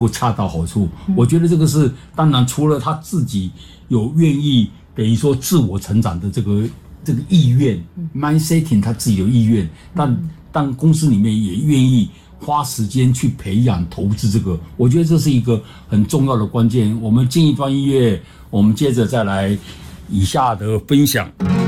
不恰到好处。我觉得这个是当然，除了他自己有愿意等于说自我成长的这个意愿 ，mindsetting 他自己有意愿，但公司里面也愿意花时间去培养投资这个，我觉得这是一个很重要的关键。我们进一段音乐，我们接着再来以下的分享。